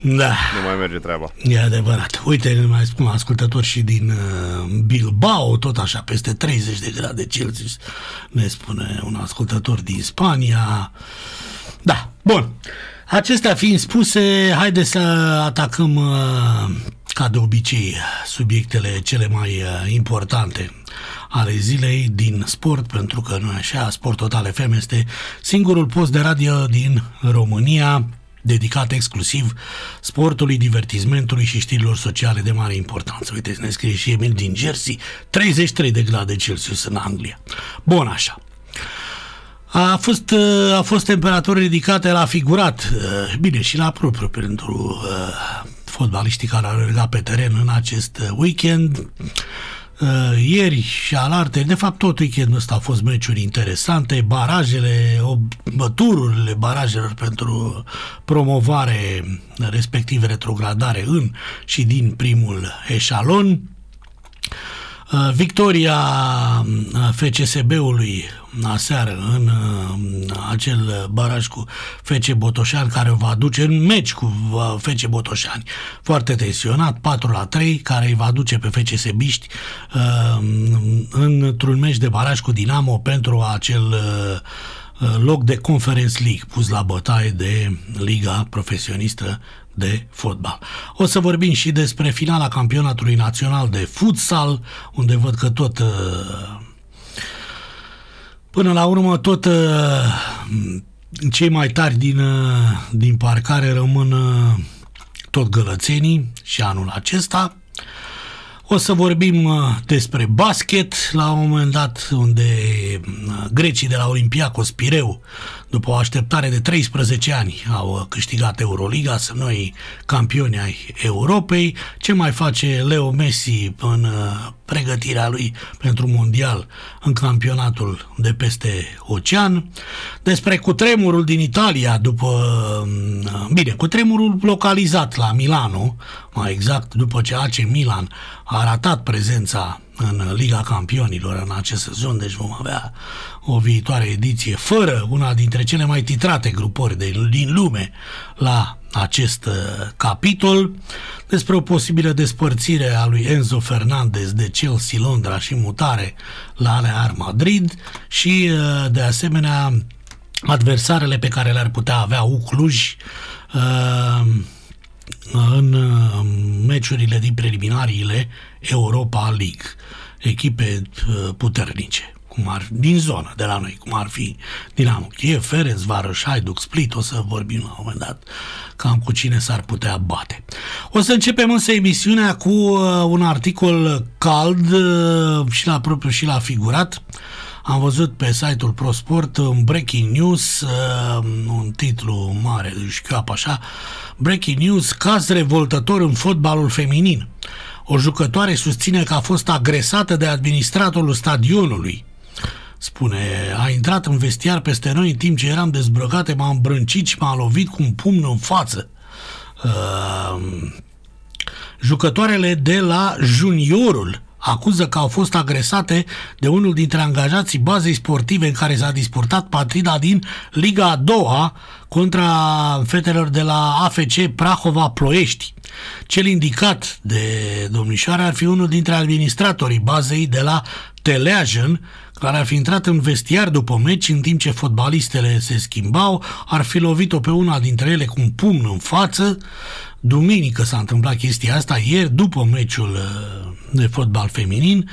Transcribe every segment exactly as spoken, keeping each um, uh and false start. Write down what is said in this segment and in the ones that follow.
Da. Nu mai merge treaba. E adevărat. Uite, ne mai spun ascultători și din uh, Bilbao, tot așa, peste treizeci de grade Celsius, ne spune un ascultător din Spania. Da, bun. Acestea fiind spuse, haide să atacăm, uh, ca de obicei, subiectele cele mai uh, importante ale zilei din sport, pentru că nu așa, Sport Total F M este singurul post de radio din România dedicat exclusiv sportului, divertismentului și știrilor sociale de mare importanță. Uite, ne scrie și Emil din Jersey, treizeci și trei de grade Celsius în Anglia. Bun, așa. A fost, a fost temperaturi ridicate la figurat, bine, și la propriu pentru uh, fotbaliștii care au alergat pe teren în acest weekend. Uh, ieri și alaltăieri, de fapt tot weekendul ăsta au fost meciuri interesante, barajele, bătururile barajelor pentru promovare, respectiv retrogradare în și din primul eșalon. Uh, victoria F C S B-ului aseară în uh, acel baraj cu F C Botoșani, care o va aduce în meci cu uh, F C Botoșani foarte tensionat, patru la trei, care îi va aduce pe F C Sebiști uh, într-un meci de baraj cu Dinamo pentru acel uh, loc de Conference League pus la bătaie de Liga Profesionistă de fotbal. O să vorbim și despre finala campionatului național de futsal, unde văd că tot până la urmă tot cei mai tari din, din parcare rămân tot gălățenii și anul acesta. O să vorbim despre basket la un moment dat, unde grecii de la Olympiacos Pireu, după o așteptare de treisprezece ani, au câștigat Euroliga, sunt noi campioni ai Europei. Ce mai face Leo Messi în pregătirea lui pentru mondial în campionatul de peste ocean? Despre cutremurul din Italia, după, bine, cutremurul localizat la Milano, mai exact după ce A C Milan a ratat prezența în Liga Campionilor în acest sezon, deci vom avea o viitoare ediție fără una dintre cele mai titrate grupări de, din lume la acest uh, capitol, despre o posibilă despărțire a lui Enzo Fernandez de Chelsea Londra și mutare la Real Madrid și uh, de asemenea adversarele pe care le-ar putea avea U Cluj uh, în meciurile din preliminariile Europa League, echipe puternice, cum ar, din zonă de la noi, cum ar fi Dinamo Kiev, Ferencvaros, Hajduk Split. O să vorbim la un moment dat cam cu cine s-ar putea bate. O să începem însă emisiunea cu un articol cald și la propriu și la figurat. Am văzut pe site-ul ProSport un breaking news, un titlu mare, șchioapă așa, breaking news, caz revoltător în fotbalul feminin. O jucătoare susține că a fost agresată de administratorul stadionului. Spune, a intrat în vestiar peste noi în timp ce eram dezbrăcate, m-a îmbrâncit și m-a lovit cu un pumn în față. Uh, jucătoarele de la Juniorul acuză că au fost agresate de unul dintre angajații bazei sportive în care s-a disputat partida din Liga a doua contra fetelor de la A F C Prahova Ploiești. Cel indicat de domnișoare ar fi unul dintre administratorii bazei de la Teleajen, care ar fi intrat în vestiar după meci în timp ce fotbalistele se schimbau, ar fi lovit-o pe una dintre ele cu un pumn în față. Duminică s-a întâmplat chestia asta, ieri după meciul de fotbal feminin.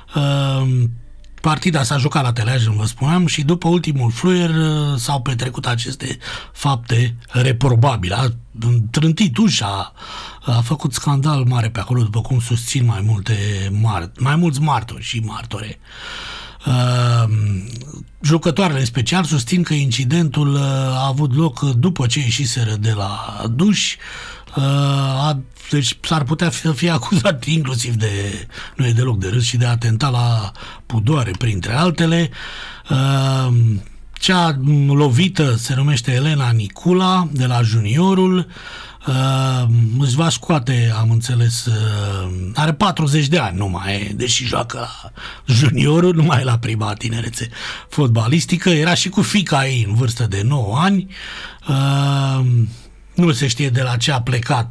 Partida s-a jucat la Teleajen, vă spuneam, și după ultimul fluier s-au petrecut aceste fapte reprobabile. A trântit ușa, a făcut scandal mare pe acolo, după cum susțin mai multe mar- mai mulți martori și martore. Uh, jucătoarele în special susțin că incidentul uh, a avut loc după ce ieșiseră de la duș. Uh, a, deci s-ar putea fi, fi acuzat inclusiv de, nu e deloc de râs, și de a atenta la pudoare, printre altele. Uh, cea lovită se numește Elena Nicula, de la Juniorul. Uh, își va scoate, am înțeles, uh, are patruzeci de ani numai, deși joacă la Juniorul, numai la prima tinerețe fotbalistică. Era și cu fiica ei în vârstă de nouă ani. Uh, nu se știe de la ce a plecat